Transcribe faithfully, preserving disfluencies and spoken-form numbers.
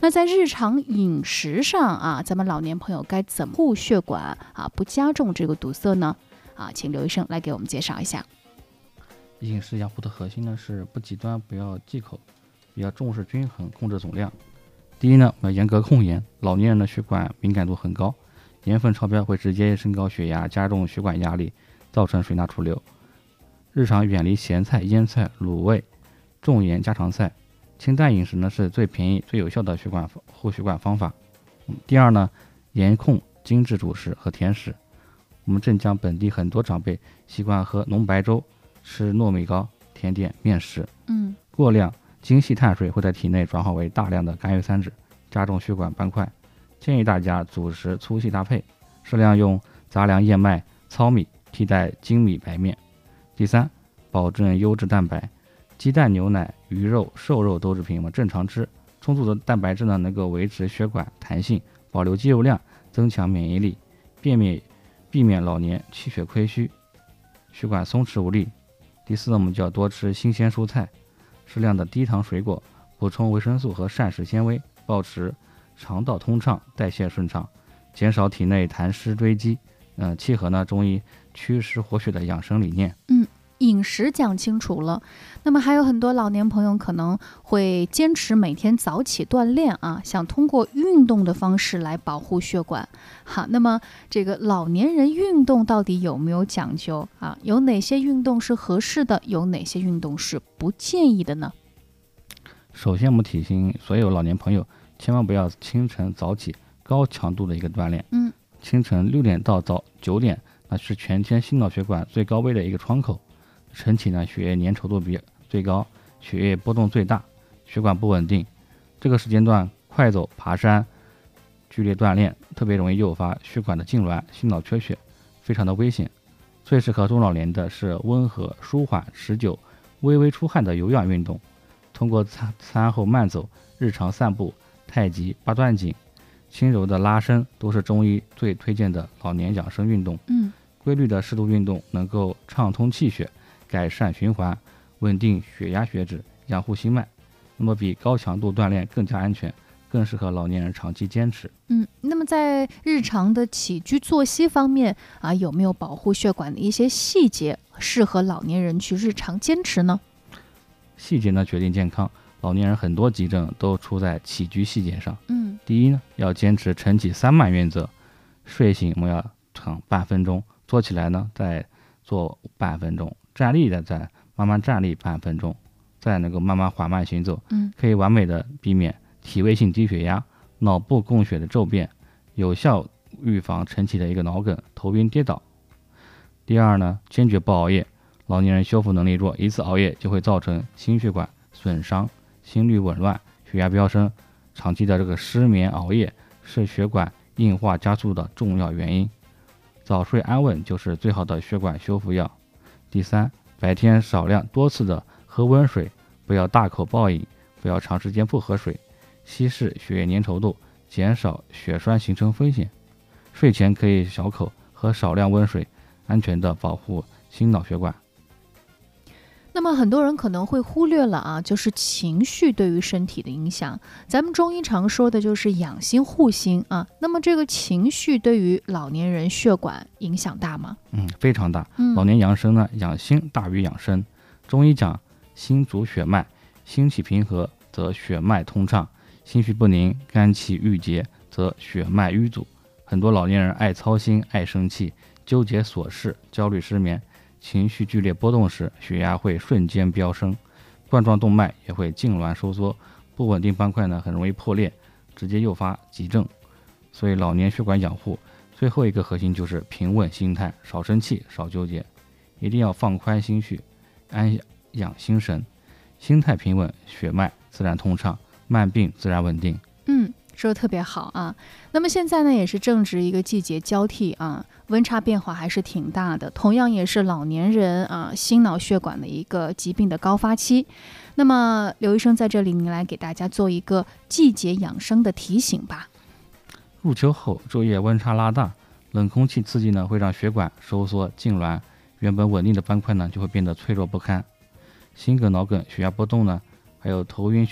那在日常饮食上啊，咱们老年朋友该怎么护血管啊，不加重这个堵塞呢？啊，请刘医生来给我们介绍一下。 饮食养护的核心呢是不极端，不要忌口，比较重视均衡，控制总量。第一呢，要严格控盐。老年人的血管敏感度很高，盐分超标会直接升高血压，加重血管压力，造成水钠储留。日常远离咸菜、腌菜、卤味、重盐家常菜。清淡饮食呢是最便宜、最有效的血管护血管方法。第二呢，严控精致主食和甜食。我们镇江本地很多长辈习惯喝浓白粥，吃糯米糕、甜点、面食。 嗯， 过量精细碳水会在体内转化为大量的甘油三酯，加重血管斑块。建议大家主食粗细搭配，适量用杂粮燕麦、糙米替代精米白面。第三，保证优质蛋白，鸡蛋、牛奶、鱼肉、瘦肉豆制品我们正常吃。充足的蛋白质呢，能够维持血管弹性，保留肌肉量，增强免疫力，避免避免老年气血亏虚，血管松弛无力。第四呢，我们就要多吃新鲜蔬菜，适量的低糖水果，补充维生素和膳食纤维，保持肠道通畅，代谢顺畅，减少体内痰湿堆积，嗯、呃，契合呢中医祛湿活血的养生理念。 嗯，饮食讲清楚了，那么还有很多老年朋友可能会坚持每天早起锻炼啊，想通过运动的方式来保护血管。好，那么这个老年人运动到底有没有讲究啊？有哪些运动是合适的？有哪些运动是不建议的呢？ 首先，我们提醒所有老年朋友，千万不要清晨早起高强度的一个锻炼。 嗯， 清晨六点到早九点，那是全天心脑血管最高危的一个窗口。晨起呢，血液粘稠度比最高，血液波动最大，血管不稳定。这个时间段快走、爬山、剧烈锻炼，特别容易诱发血管的痉挛、心脑缺血，非常的危险。最适合中老年的是温和、舒缓、持久、微微出汗的有氧运动。通过餐餐后慢走、日常散步、太极、八段锦、轻柔的拉伸，都是中医最推荐的老年养生运动。 嗯， 规律的适度运动能够畅通气血，改善循环，稳定血压血脂，养护心脉。那么比高强度锻炼更加安全，更适合老年人长期坚持。 嗯，那么在日常的起居作息方面啊，有没有保护血管的一些细节适合老年人去日常坚持呢？ 细节呢决定健康，老年人很多急症都出在起居细节上。 嗯， 第一呢，要坚持晨起三慢原则，睡醒我们要躺半分钟，坐起来呢再坐半分钟，站立的再慢慢站立半分钟，再能够慢慢缓慢行走。 嗯， 可以完美的避免体位性低血压、脑部供血的骤变，有效预防晨起的一个脑梗、头晕跌倒。第二呢，坚决不熬夜。老年人修复能力弱，一次熬夜就会造成心血管损伤、心律紊乱、血压飙升。长期的这个失眠熬夜是血管硬化加速的重要原因。早睡安稳就是最好的血管修复药。第三，白天少量多次的喝温水，不要大口暴饮，不要长时间不喝水，稀释血液粘稠度，减少血栓形成风险。睡前可以小口喝少量温水，安全的保护心脑血管。 那么很多人可能会忽略了啊，就是情绪对于身体的影响。咱们中医常说的就是养心护心啊。那么这个情绪对于老年人血管影响大吗？ 嗯，非常大。 嗯、 老年养生呢，养心大于养生。中医讲心主血脉，心气平和则血脉通畅，心绪不宁、肝气郁结则血脉瘀阻。很多老年人爱操心、爱生气，纠结琐事，焦虑失眠。情绪剧烈波动时，血压会瞬间飙升，冠状动脉也会痉挛收缩，不稳定斑块呢很容易破裂，直接诱发急症。所以老年血管养护最后一个核心就是平稳心态，少生气，少纠结，一定要放宽心绪，安养心神，心态平稳，血脉自然通畅，慢病自然稳定。 嗯，说得特别好啊。那么现在呢，也是正值一个季节交替啊，温差变化还是挺大的，同样也是老年人啊心脑血管的一个疾病的高发期。那么刘医生在这里，您来给大家做一个季节养生的提醒吧。 入秋后昼夜温差拉大，冷空气刺激呢会让血管收缩痉挛，原本稳定的斑块呢就会变得脆弱不堪，心梗、脑梗、血压波动呢，还有头晕